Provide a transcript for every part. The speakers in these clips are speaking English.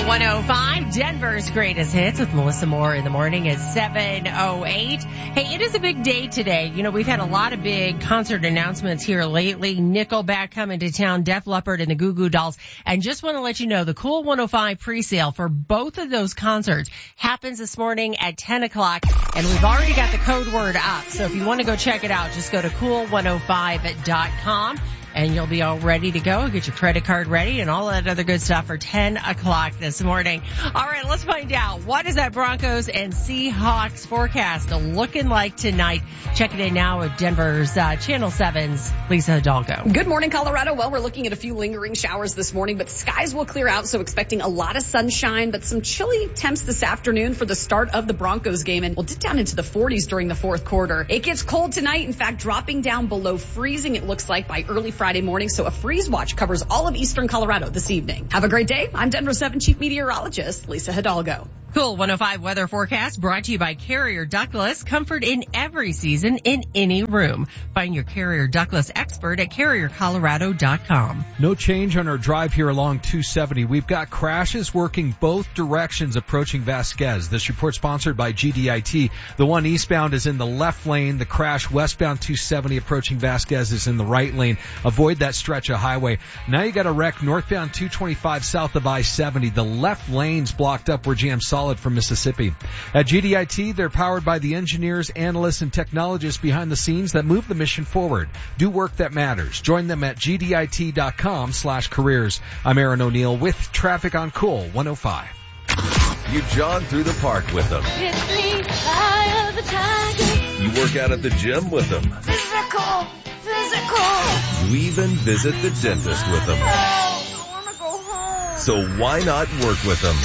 105, Denver's greatest hits with Melissa Moore in the morning at 7:08. Hey, it is a big day today. You know, we've had a lot of big concert announcements here lately. Nickelback coming to town, Def Leppard and the Goo Goo Dolls. And just want to let you know, the Cool 105 pre-sale for both of those concerts happens this morning at 10 o'clock. And we've already got the code word up. So if you want to go check it out, just go to cool105.com. And you'll be all ready to go. Get your credit card ready and all that other good stuff for 10 o'clock this morning. All right, let's find out. What is that Broncos and Seahawks forecast looking like tonight? Check it in now with Denver's Channel 7's Lisa Hidalgo. Good morning, Colorado. Well, we're looking at a few lingering showers this morning, but skies will clear out, so expecting a lot of sunshine, but some chilly temps this afternoon for the start of the Broncos game, and we'll dip down into the 40s during the fourth quarter. It gets cold tonight, in fact, dropping down below freezing, it looks like, by early Friday morning, so a freeze watch covers all of eastern Colorado this evening. Have a great day. I'm Denver 7 Chief Meteorologist Lisa Hidalgo. Cool 105 weather forecast brought to you by Carrier Douglas. Comfort in every season in any room. Find your Carrier Douglas expert at carriercolorado.com. No change on our drive here along 270. We've got crashes working both directions approaching Vasquez. This report sponsored by GDIT. The one eastbound is in the left lane. The crash westbound 270 approaching Vasquez is in the right lane. Avoid that stretch of highway. Now you got a wreck northbound 225 south of I-70. The left lane's blocked up. We're jammed solid from Mississippi. At GDIT, they're powered by the engineers, analysts, and technologists behind the scenes that move the mission forward. Do work that matters. Join them at gdit.com/careers. I'm Aaron O'Neill with traffic on Cool 105. You jog through the park with them. It's the eye of the tiger. You work out at the gym with them. Physical. You even visit the dentist with them. Oh, I want to go home. So why not work with them?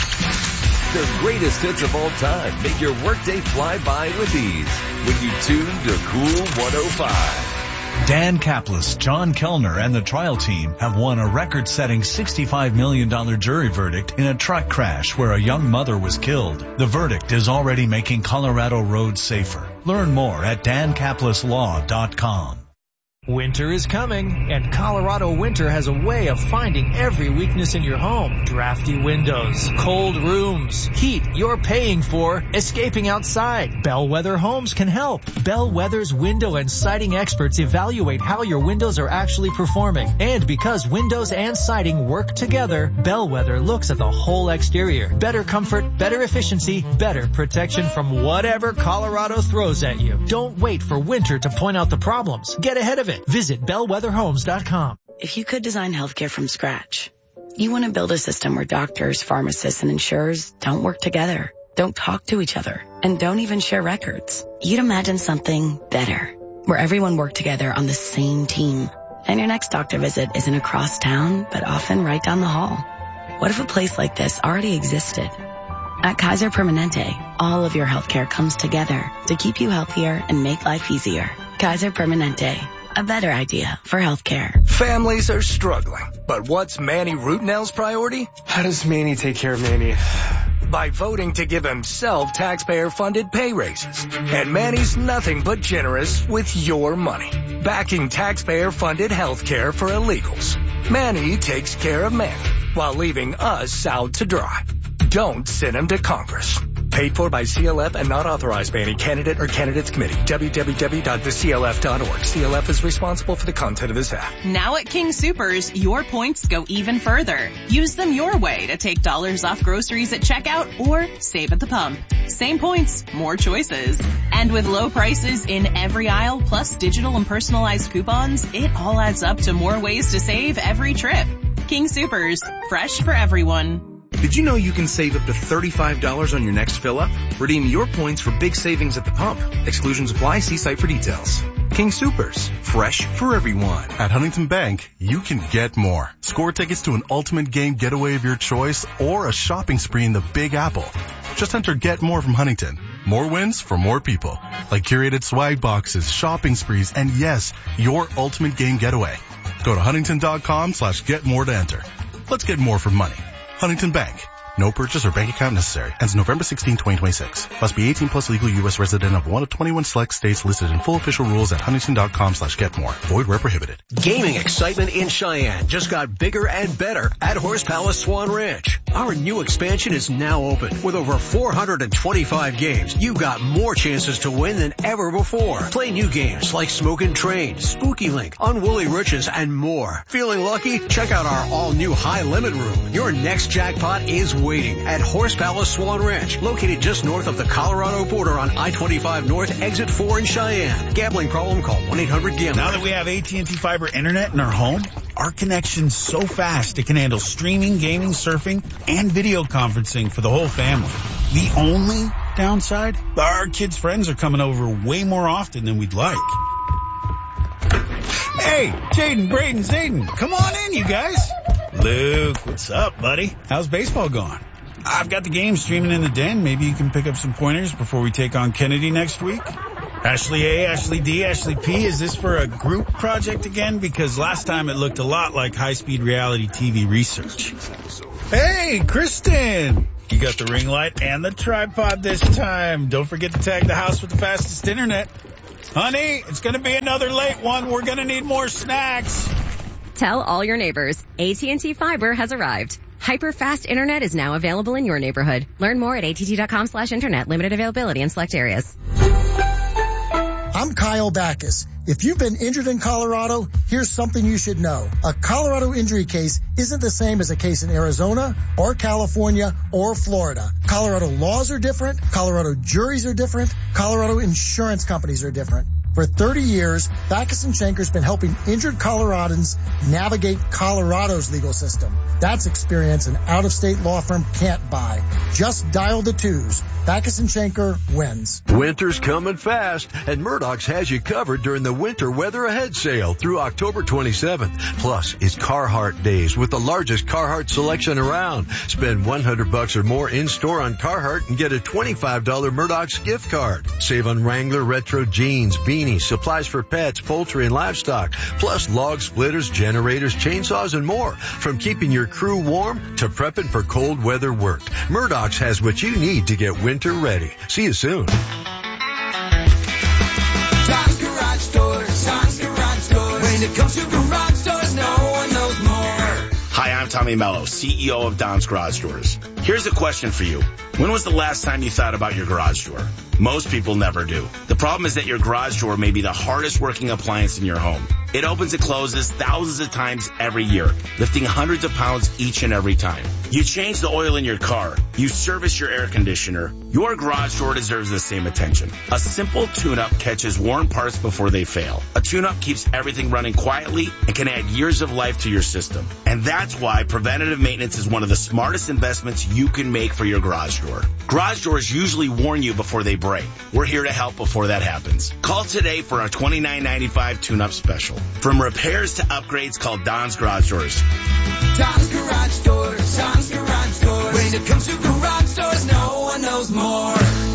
The greatest hits of all time make your workday fly by with ease when you tune to Cool 105. Dan Kaplis, John Kellner, and the trial team have won a record-setting $65 million jury verdict in a truck crash where a young mother was killed. The verdict is already making Colorado roads safer. Learn more at dankapleslaw.com. Winter is coming, and Colorado Winter has a way of finding every weakness in your home. Drafty windows, cold rooms, heat you're paying for, escaping outside. Bellwether Homes can help. Bellwether's window and siding experts evaluate how your windows are actually performing. And because windows and siding work together, Bellwether looks at the whole exterior. Better comfort, better efficiency, better protection from whatever Colorado throws at you. Don't wait for winter to point out the problems. Get ahead of it. Visit bellwetherhomes.com. If you could design healthcare from scratch, you want to build a system where doctors, pharmacists, and insurers don't work together, don't talk to each other, and don't even share records. You'd imagine something better, where everyone worked together on the same team. And your next doctor visit isn't across town, but often right down the hall. What if a place like this already existed? At Kaiser Permanente, all of your healthcare comes together to keep you healthier and make life easier. Kaiser Permanente. A better idea for healthcare. Families are struggling, but what's Manny Rootnell's priority? How does Manny take care of Manny? By voting to give himself taxpayer-funded pay raises. And Manny's nothing but generous with your money. Backing taxpayer-funded healthcare for illegals. Manny takes care of Manny while leaving us out to dry. Don't send him to Congress. Paid for by CLF and not authorized by any candidate or candidates committee. www.theclf.org. CLF is responsible for the content of this app. Now at King Soopers, your points go even further. Use them your way to take dollars off groceries at checkout or save at the pump. Same points, more choices. And with low prices in every aisle, plus digital and personalized coupons, it all adds up to more ways to save every trip. King Soopers, fresh for everyone. Did you know you can save up to $35 on your next fill-up? Redeem your points for big savings at the pump. Exclusions apply. See site for details. King Soopers. Fresh for everyone. At Huntington Bank, you can get more. Score tickets to an ultimate game getaway of your choice or a shopping spree in the Big Apple. Just enter Get More from Huntington. More wins for more people. Like curated swag boxes, shopping sprees, and yes, your ultimate game getaway. Go to huntington.com/getmore to enter. Let's get more for money. Huntington Bank. No purchase or bank account necessary. Ends November 16, 2026. Must be 18 plus legal U.S. resident of one of 21 select states listed in full official rules at huntington.com/getmore. Void where prohibited. Gaming excitement in Cheyenne just got bigger and better at Horse Palace Swan Ranch. Our new expansion is now open. With over 425 games, you got more chances to win than ever before. Play new games like Smokin' Train, Spooky Link, Unwoolly Riches, and more. Feeling lucky? Check out our all-new High Limit Room. Your next jackpot is waiting at Horse Palace Swan Ranch, located just north of the Colorado border on I-25 North, Exit 4 in Cheyenne. Gambling problem? Call 1-800-GAMBLER. Now that we have AT&T Fiber Internet in our home, our connection's so fast it can handle streaming, gaming, surfing, and video conferencing for the whole family. The only downside? Our kids' friends are coming over way more often than we'd like. Hey, Jaden, Braden, Zayden, come on in, you guys. Luke, what's up, buddy? How's baseball going? I've got the game streaming in the den. Maybe you can pick up some pointers before we take on Kennedy next week. Ashley A, Ashley D, Ashley P, is this for a group project again? Because last time it looked a lot like high-speed reality TV research. Hey, Kristen! You got the ring light and the tripod this time. Don't forget to tag the house with the fastest internet. Honey, it's going to be another late one. We're going to need more snacks. Tell all your neighbors, AT&T Fiber has arrived. Hyper-fast internet is now available in your neighborhood. Learn more at att.com/internet. Limited availability in select areas. I'm Kyle Backus. If you've been injured in Colorado, here's something you should know. A Colorado injury case isn't the same as a case in Arizona or California or Florida. Colorado laws are different. Colorado juries are different. Colorado insurance companies are different. For 30 years, Backus & Schenker's been helping injured Coloradans navigate Colorado's legal system. That's experience an out-of-state law firm can't buy. Just dial the 2s. Backus & Schenker wins. Winter's coming fast, and Murdoch's has you covered during the Winter Weather Ahead sale through October 27th. Plus, it's Carhartt Days with the largest Carhartt selection around. Spend $100 or more in-store on Carhartt and get a $25 Murdoch's gift card. Save on Wrangler Retro Jeans, beanies, supplies for pets, poultry, and livestock. Plus, log splitters, generators, chainsaws, and more. From keeping your crew warm to prepping for cold weather work, Murdoch's has what you need to get winter ready. See you soon. Tom's Garage Doors. Tom's Garage Doors. When it comes to garage doors, no one knows more. Hi, I'm Tommy Mello, CEO of Don's Garage Doors. Here's a question for you. When was the last time you thought about your garage door? Most people never do. The problem is that your garage door may be the hardest working appliance in your home. It opens and closes thousands of times every year, lifting hundreds of pounds each and every time. You change the oil in your car. You service your air conditioner. Your garage door deserves the same attention. A simple tune-up catches worn parts before they fail. A tune-up keeps everything running quietly and can add years of life to your system. And that's why preventative maintenance is one of the smartest investments you can make for your garage door. Garage doors usually warn you before they break. We're here to help before that happens. Call today for our $29.95 tune-up special. From repairs to upgrades, call Don's Garage Doors. Tom's Garage Doors. Tom's Garage Doors. When it comes to garage doors, no one knows more.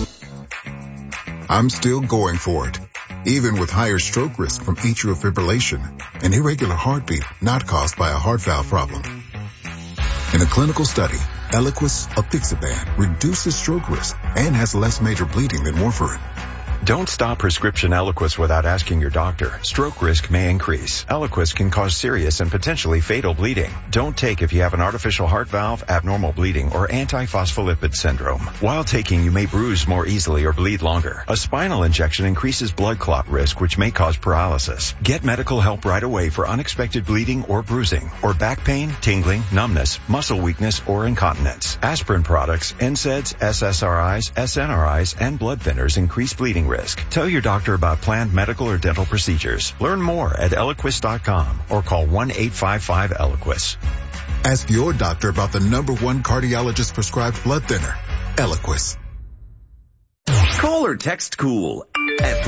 I'm still going for it, even with higher stroke risk from atrial fibrillation, an irregular heartbeat not caused by a heart valve problem. In a clinical study, Eliquis apixaban reduces stroke risk and has less major bleeding than warfarin. Don't stop prescription Eliquis without asking your doctor. Stroke risk may increase. Eliquis can cause serious and potentially fatal bleeding. Don't take if you have an artificial heart valve, abnormal bleeding, or antiphospholipid syndrome. While taking, you may bruise more easily or bleed longer. A spinal injection increases blood clot risk, which may cause paralysis. Get medical help right away for unexpected bleeding or bruising, or back pain, tingling, numbness, muscle weakness, or incontinence. Aspirin products, NSAIDs, SSRIs, SNRIs, and blood thinners increase bleeding risk. Tell your doctor about planned medical or dental procedures. Learn more at Eliquis.com or call 1-855-ELIQUIS. Ask your doctor about the #1 cardiologist prescribed blood thinner, Eliquis. Call or text COOL at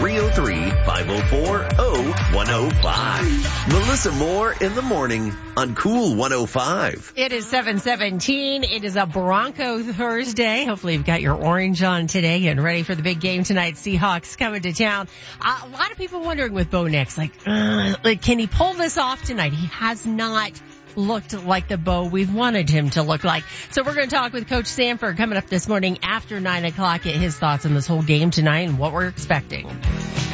303-504-0105. Melissa Moore in the morning on Cool 105. It is 7:17. It is a Bronco Thursday. Hopefully you've got your orange on today and ready for the big game tonight. Seahawks coming to town. A lot of people wondering with Bo Nix, can he pull this off tonight? He has not looked like the Bo we've wanted him to look like. So we're going to talk with Coach Sanford coming up this morning after 9 o'clock, get his thoughts on this whole game tonight and what we're expecting.